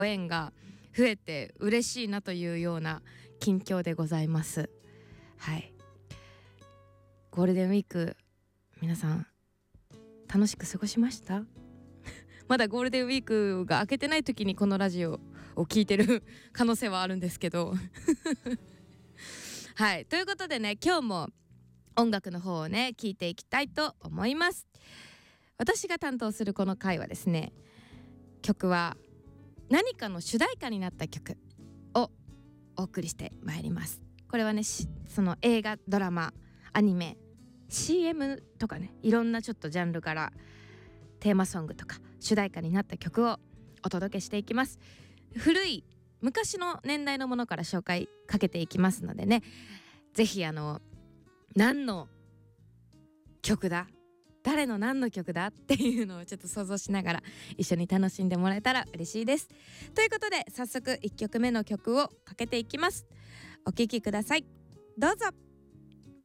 ご縁が増えて嬉しいなというような近況でございます。はい、ゴールデンウィーク皆さん楽しく過ごしました？まだゴールデンウィークが明けてない時にこのラジオを聞いてる可能性はあるんですけどはい、ということでね、今日も音楽の方をね聞いていきたいと思います。私が担当するこの回はですね、曲は何かの主題歌になった曲をお送りしてまいります。これはね、その映画、ドラマ、アニメ、CM とかね、いろんなちょっとジャンルからテーマソングとか主題歌になった曲をお届けしていきます。古い昔の年代のものから紹介かけていきますのでね、ぜひ何の曲だ、誰の何の曲だっていうのをちょっと想像しながら一緒に楽しんでもらえたら嬉しいです。ということで早速1曲目の曲をかけていきます。お聴きください。どうぞ。